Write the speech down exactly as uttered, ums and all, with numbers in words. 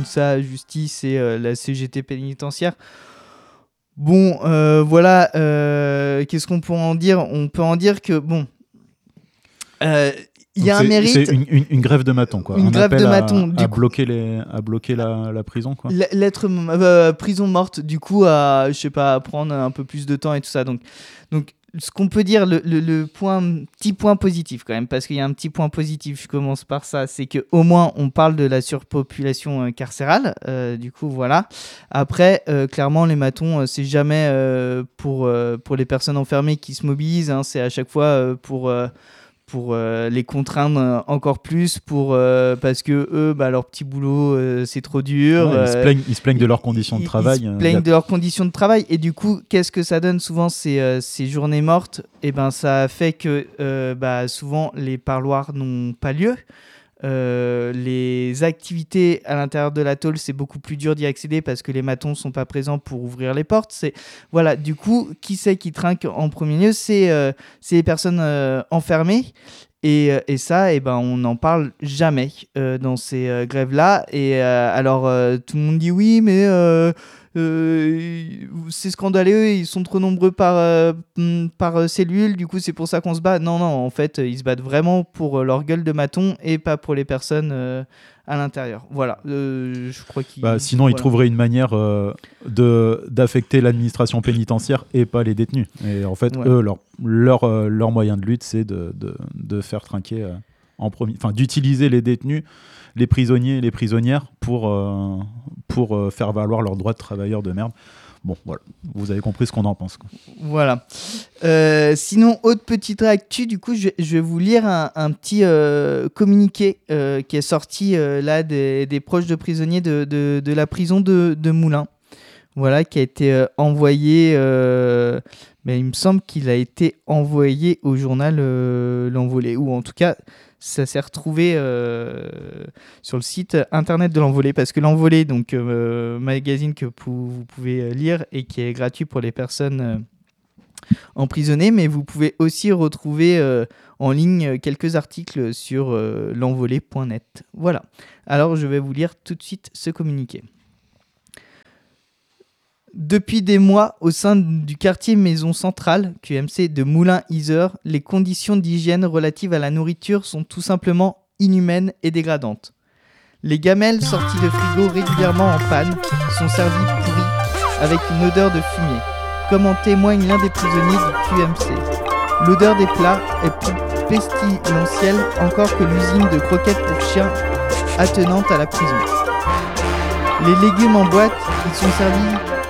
l'UNSA Justice et euh, la C G T pénitentiaire. Bon, euh, voilà, euh, qu'est-ce qu'on peut en dire ? On peut en dire que, bon, euh, il y a c'est, un mérite... C'est une, une, une grève de matons, quoi. Une un grève de matons. À, à, coup, bloquer les, à bloquer la, la prison, quoi. L'être euh, prison morte, du coup, à, je sais pas, à prendre un peu plus de temps et tout ça. Donc, donc ce qu'on peut dire, le, le, le point, petit point positif quand même, parce qu'il y a un petit point positif, je commence par ça, c'est qu'au moins on parle de la surpopulation euh, carcérale, euh, du coup voilà. Après, euh, clairement les matons, euh, c'est jamais euh, pour, euh, pour les personnes enfermées qui se mobilisent, hein, c'est à chaque fois euh, pour... Euh, pour euh, les contraindre encore plus pour, euh, parce que eux, bah, leur petit boulot, euh, c'est trop dur. Ouais, euh, ils, se plaignent, ils se plaignent de leurs conditions ils, de travail. Ils se plaignent euh, de leurs conditions de travail. Et du coup, qu'est-ce que ça donne souvent ces, euh, ces journées mortes ? Et ben, ça fait que euh, bah, souvent, les parloirs n'ont pas lieu. Euh, les activités à l'intérieur de la tôle, c'est beaucoup plus dur d'y accéder parce que les matons ne sont pas présents pour ouvrir les portes. C'est, voilà, du coup, qui c'est qui trinque en premier lieu ? C'est, euh, c'est les personnes euh, enfermées. Et, et ça, eh ben, on n'en parle jamais euh, dans ces euh, grèves-là. Et euh, alors, euh, tout le monde dit oui, mais euh, euh, c'est scandaleux, ils sont trop nombreux par, euh, par cellule, du coup, c'est pour ça qu'on se bat. Non, non, en fait, ils se battent vraiment pour leur gueule de maton et pas pour les personnes euh, à l'intérieur. Voilà, euh, je crois qu'ils... Bah, sinon, voilà. ils trouveraient une manière euh, de, d'affecter l'administration pénitentiaire et pas les détenus. Et en fait, ouais. eux, leur, leur, euh, leur moyen de lutte, c'est de, de, de faire trinquer, euh, en premier, enfin, d'utiliser les détenus, les prisonniers et les prisonnières pour, euh, pour euh, faire valoir leurs droits de travailleurs de merde. Bon, voilà, vous avez compris ce qu'on en pense, quoi. Voilà. Euh, sinon, autre petite actu, du coup, je, je vais vous lire un, un petit euh, communiqué euh, qui est sorti euh, là des, des proches de prisonniers de, de, de la prison de, de Moulins. Voilà, qui a été euh, envoyé, euh, mais il me semble qu'il a été envoyé au journal euh, L'Envolée, ou en tout cas, ça s'est retrouvé euh, sur le site internet de L'Envolée, parce que L'Envolée, donc euh, magazine que pou- vous pouvez lire et qui est gratuit pour les personnes euh, emprisonnées, mais vous pouvez aussi retrouver euh, en ligne quelques articles sur euh, l'envolée point net. Voilà. Alors, je vais vous lire tout de suite ce communiqué. Depuis des mois, au sein du quartier Maison Centrale, Q M C de Moulins-Yzeure, les conditions d'hygiène relatives à la nourriture sont tout simplement inhumaines et dégradantes. Les gamelles sorties de frigo régulièrement en panne sont servies pourries avec une odeur de fumier, comme en témoigne l'un des prisonniers du Q M C. L'odeur des plats est plus pestilentielle encore que l'usine de croquettes pour chiens attenante à la prison. Les légumes en boîte, ils sont servis